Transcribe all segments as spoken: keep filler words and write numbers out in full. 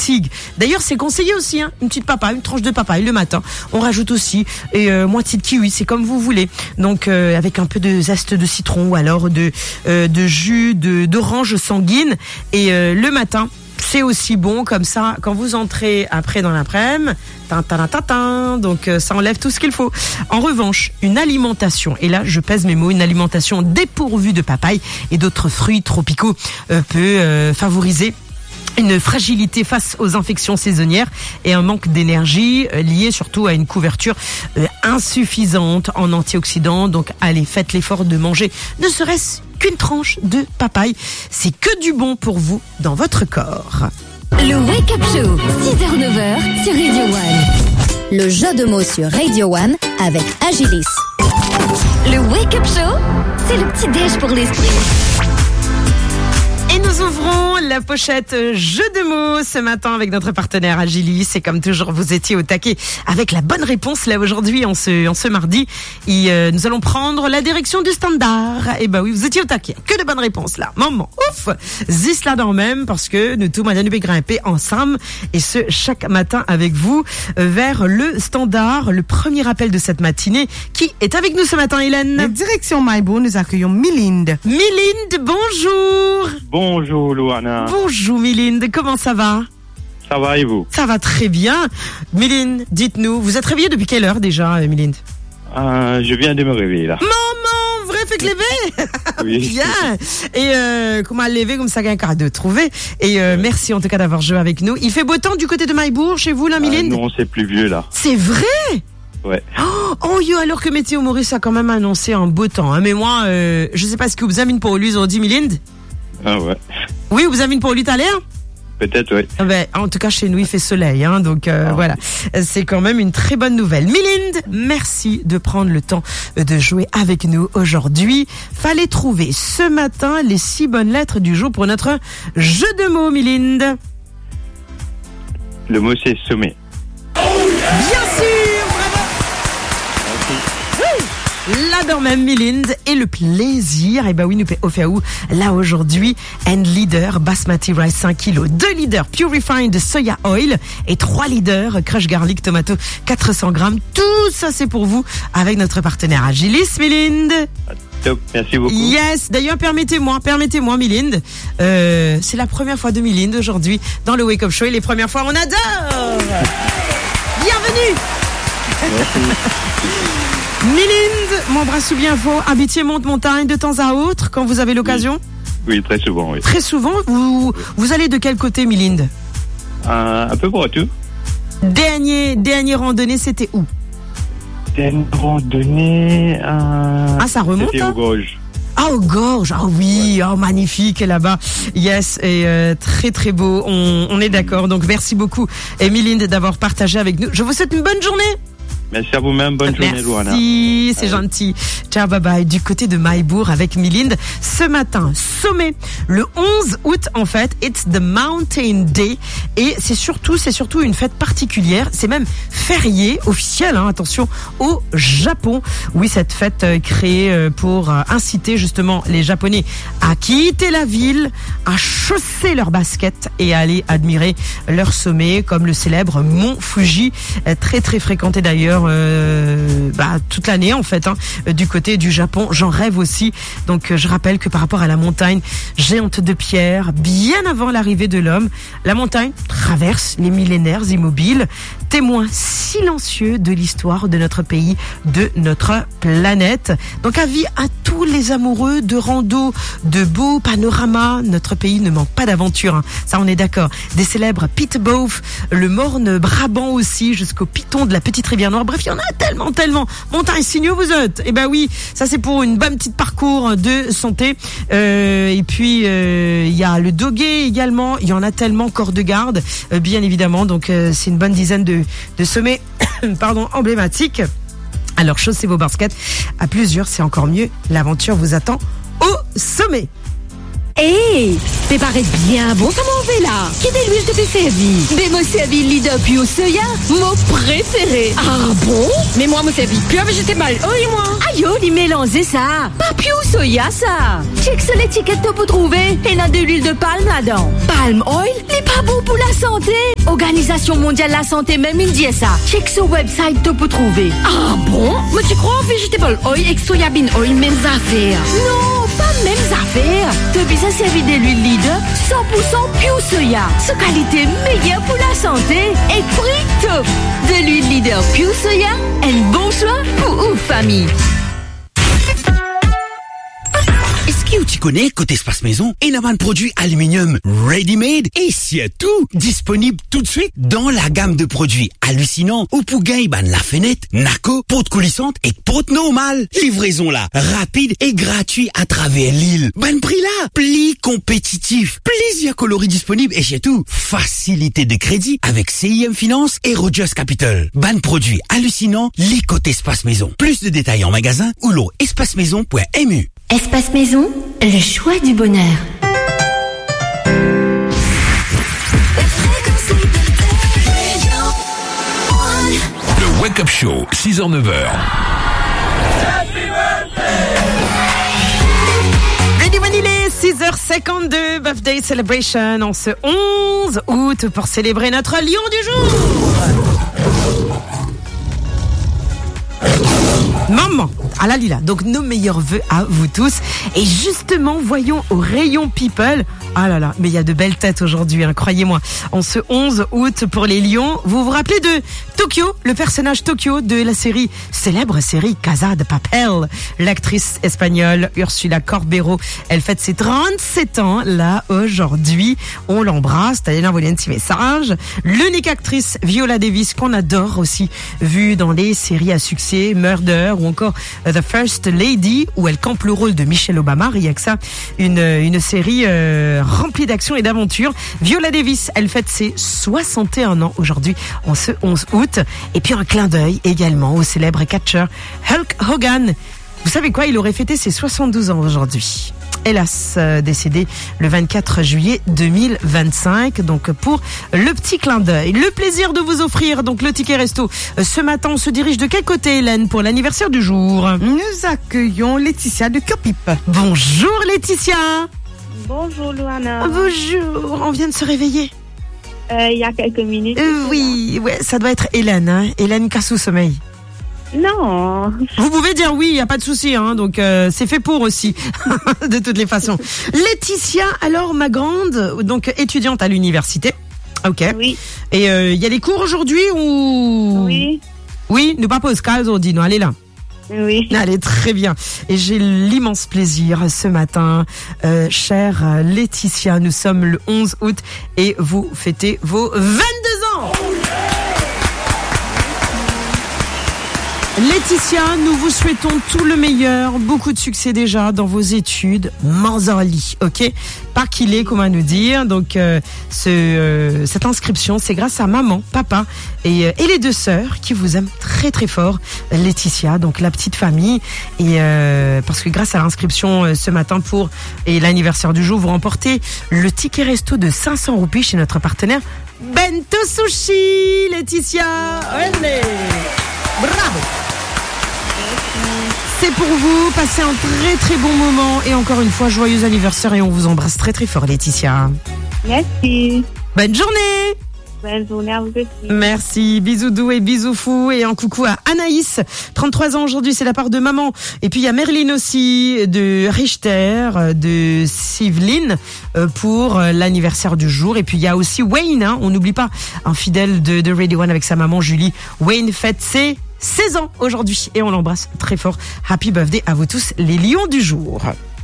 fatigue. D'ailleurs, c'est conseillé aussi, hein, une petite papaye, une tranche de papaye le matin. On rajoute aussi et euh, moitié de kiwi, c'est comme vous voulez. Donc euh, avec un peu de zeste de citron ou alors de euh, de jus de d'orange sanguine et euh, le matin. C'est aussi bon comme ça quand vous entrez après dans l'après-midi. Tin, tin, tin, tin, donc euh, ça enlève tout ce qu'il faut. En revanche, une alimentation, et là je pèse mes mots, une alimentation dépourvue de papaye et d'autres fruits tropicaux euh, peut euh, favoriser une fragilité face aux infections saisonnières et un manque d'énergie euh, lié surtout à une couverture euh, insuffisante en antioxydants. Donc allez, faites l'effort de manger ne serait-ce qu'une tranche de papaye. C'est que du bon pour vous dans votre corps. Le Wake Up Show, six heures neuf heures sur Radio One. Le jeu de mots sur Radio One avec Agilis. Le Wake Up Show, c'est le petit déj pour l'esprit. Et nous ouvrons la pochette jeu de mots ce matin avec notre partenaire Agilis. Et comme toujours, vous étiez au taquet avec la bonne réponse. Là, aujourd'hui, en ce, en ce mardi, et, euh, nous allons prendre la direction du standard. Et bah oui, vous étiez au taquet. Que de bonnes réponses, là. Maman, ouf! Zis là dans même, parce que nous tous, madame nous grimper ensemble. Et ce, chaque matin avec vous, euh, vers le standard. Le premier appel de cette matinée. Qui est avec nous ce matin, Hélène? La direction Maïbo, nous accueillons Milinde. Milinde, bonjour! Bonjour Louana. Bonjour Milinde, comment ça va? Ça va et vous? Ça va très bien. Milinde, dites-nous, vous êtes réveillée depuis quelle heure déjà, Milinde? euh, Je viens de me réveiller là. Maman, vrai fait que lever? Oui. Bien. Et euh, comment lever comme ça quelqu'un de trouver. Et euh, merci en tout cas d'avoir joué avec nous. Il fait beau temps du côté de Maïbourg chez vous là, Milinde? euh, Non, c'est pluvieux là. C'est vrai? Ouais. Oh, oh yo, alors que Météo Maurice a quand même annoncé un beau temps. Hein. Mais moi, euh, je sais pas ce que vous avez pour lui aujourd'hui, Milinde? Ah ouais. Oui, vous avez une pour lui tout à l'heure? Peut-être, oui. Ben, en tout cas, chez nous, il fait soleil, hein, donc euh, ah. voilà. C'est quand même une très bonne nouvelle. Milinde, merci de prendre le temps de jouer avec nous aujourd'hui. Fallait trouver ce matin les six bonnes lettres du jour pour notre jeu de mots, Milinde. Le mot, c'est sommet. Bien sûr, bravo. Oui. Là dans même Milinde et le plaisir, et bah oui nous au fait où là aujourd'hui, un leader basmati rice cinq kilos, deux leaders pure refined soya oil et trois leaders crush garlic tomato quatre cents grammes. Tout ça c'est pour vous avec notre partenaire Agilis, Milinde. Top, merci beaucoup. Yes, d'ailleurs permettez-moi, permettez-moi Milinde, euh, c'est la première fois de Milinde aujourd'hui dans le Wake Up Show et les premières fois on adore. Bienvenue. Merci. Milinde, mon bras sous bien faux, habitiez monte-montagne de temps à autre quand vous avez l'occasion? Oui, oui très souvent, oui. Très souvent? Vous, vous allez de quel côté, Milinde? euh, Un peu partout. Dernier, dernier randonnée, c'était où? Dernière randonnée. Euh... Ah, ça remonte? C'était hein? aux Gorges. Ah, aux Gorges, ah oui, ouais. Oh magnifique là-bas. Yes, et euh, très très beau, on, on est d'accord. Donc merci beaucoup, et Milinde, d'avoir partagé avec nous. Je vous souhaite une bonne journée. Merci à vous-même, bonne journée, Louana. Merci, c'est gentil. Ciao, bye bye. Du côté de Maïbourg avec Milinde, ce matin, sommet, le onze août en fait, it's the Mountain Day et c'est surtout, c'est surtout une fête particulière. C'est même férié officiel, hein, attention, au Japon. Oui, cette fête euh, créée euh, pour euh, inciter justement les Japonais à quitter la ville, à chausser leurs baskets et à aller admirer leur sommet, comme le célèbre Mont Fuji, euh, très très fréquenté d'ailleurs. Euh, bah, toute l'année en fait hein, du côté du Japon, j'en rêve aussi. Donc euh, je rappelle que par rapport à la montagne géante de pierre, bien avant l'arrivée de l'homme, la montagne traverse les millénaires immobiles, témoin silencieux de l'histoire de notre pays, de notre planète. Donc avis à tous les amoureux de rando, de beaux panoramas, notre pays ne manque pas d'aventure, hein. Ça on est d'accord. Des célèbres Pitbow, le morne Brabant aussi, jusqu'au piton de la petite rivière Noire. Bref, il y en a tellement, tellement. Montagne signaux, vous êtes. Eh ben oui, ça c'est pour une bonne petite parcours de santé. Euh, et puis, euh, il y a le Doguet également. Il y en a tellement, corps de garde, euh, bien évidemment. Donc, euh, c'est une bonne dizaine de, de sommets pardon, emblématiques. Alors, chaussez vos baskets. À plusieurs, c'est encore mieux. L'aventure vous attend au sommet. Hé, hey, mais paraît bien bon, ça m'en fait là. Qui est l'huile de tes servi? Mais moi servi leader Pure Soya, mon préféré. Ah bon? Mais moi mon servi Pure Vegetable Oil moi. Aïe, il mélange ça. Pas Pure Soya ça. Check sur l'étiquette pour trouver. Et n'a de l'huile de palme là-dedans. Palm oil, n'est pas bon pour la santé. Organisation mondiale de la santé même il dit ça. Check sur website pour trouver. Ah bon? Moi tu crois Vegetable Oil et Soya Bean Oil mêmes affaires? Non, pas mêmes affaires. Depuis ça servi de l'huile leader cent pour cent Pure Soya. Ce qualité meilleure pour la santé et prix top. De l'huile leader Pure Soya, un bon choix pour une famille. Est-ce que tu connais côté espace maison et un produit aluminium ready-made et c'est tout disponible tout de suite dans la gamme de produits hallucinants ou pour gagner ban la fenêtre, naco, porte coulissante et porte normale. Livraison là, rapide et gratuit à travers l'île. Ban prix là, pli compétitif, plaisir coloris disponible et c'est tout. Facilité de crédit avec C I M Finance et Rogers Capital. Ban produit hallucinant, les côtés espace maison. Plus de détails en magasin ou l'eau espace maison point m u. Espace Maison, le choix du bonheur. Le Wake Up Show, six heures neuf heures. Ready when il est six heures cinquante-deux, Birthday Celebration en ce onze août pour célébrer notre lion du jour. Maman, à la Lila, donc nos meilleurs vœux à vous tous. Et justement, voyons au rayon People. Ah là là, mais il y a de belles têtes aujourd'hui, hein, croyez-moi. En ce onze août pour les lions, vous vous rappelez de Tokyo, le personnage Tokyo de la série, célèbre série Casa de Papel. L'actrice espagnole Ursula Corbero, elle fête ses trente-sept ans là aujourd'hui. On l'embrasse, t'as déjà envoyé un petit message. L'unique actrice Viola Davis qu'on adore aussi, vue dans les séries à succès, Murder ou encore The First Lady, où elle campe le rôle de Michelle Obama. Il y a que ça, une, une série euh, remplie d'action et d'aventures. Viola Davis, elle fête ses soixante et un ans aujourd'hui, en ce onze août. Et puis un clin d'œil également au célèbre catcheur Hulk Hogan. Vous savez quoi, il aurait fêté ses soixante-douze ans aujourd'hui. Hélas, euh, décédé le vingt-quatre juillet deux mille vingt-cinq. Donc pour le petit clin d'œil, le plaisir de vous offrir donc le ticket resto. Euh, ce matin, on se dirige de quel côté, Hélène, pour l'anniversaire du jour? Nous accueillons Laetitia de Copip. Bonjour Laetitia. Bonjour Luana. Bonjour, on vient de se réveiller. Euh, il y a quelques minutes. Euh, oui, ouais, ça doit être Hélène, hein. Hélène casse au sommeil. Non. Vous pouvez dire oui, il n'y a pas de souci, hein, donc euh, c'est fait pour aussi, de toutes les façons. Laetitia, alors ma grande, donc étudiante à l'université. Ok. Oui. Et il euh, y a les cours aujourd'hui ou... Oui. Oui, nous pas pause cas aujourd'hui, non, allez là. Oui. Allez, très bien. Et j'ai l'immense plaisir ce matin, euh, chère Laetitia, nous sommes le onze août et vous fêtez vos vingt-deux ans. Laetitia, nous vous souhaitons tout le meilleur, beaucoup de succès déjà dans vos études, Manzorli, ok? Pas qu'il est, comment nous dire. Donc, euh, ce, euh, cette inscription, c'est grâce à maman, papa et, euh, et les deux sœurs qui vous aiment très très fort, Laetitia, donc la petite famille. Et euh, parce que grâce à l'inscription euh, ce matin pour et l'anniversaire du jour, vous remportez le ticket resto de cinq cents roupies chez notre partenaire Bento Sushi, Laetitia. Allez, bravo. C'est pour vous, passez un très très bon moment et encore une fois, joyeux anniversaire et on vous embrasse très très fort Laetitia. Merci. Bonne journée. Bonne journée à vous aussi. Merci, bisous doux et bisous fous et un coucou à Anaïs, trente-trois ans aujourd'hui, c'est la part de maman. Et puis il y a Merlin aussi, de Richter, de Siveline pour l'anniversaire du jour. Et puis il y a aussi Wayne, hein, on n'oublie pas, un fidèle de, de Radio One avec sa maman Julie. Wayne fête ses seize ans aujourd'hui et on l'embrasse très fort. Happy birthday à vous tous les lions du jour.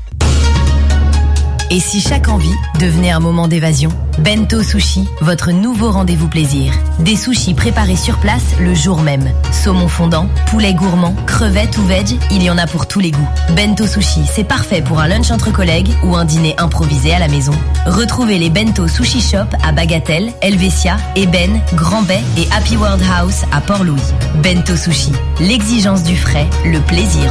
Et si chaque envie devenait un moment d'évasion? Bento Sushi, votre nouveau rendez-vous plaisir. Des sushis préparés sur place le jour même. Saumon fondant, poulet gourmand, crevettes ou veg, il y en a pour tous les goûts. Bento Sushi, c'est parfait pour un lunch entre collègues ou un dîner improvisé à la maison. Retrouvez les Bento Sushi Shop à Bagatelle, Helvetia, Eben, Grand Bay et Happy World House à Port-Louis. Bento Sushi, l'exigence du frais, le plaisir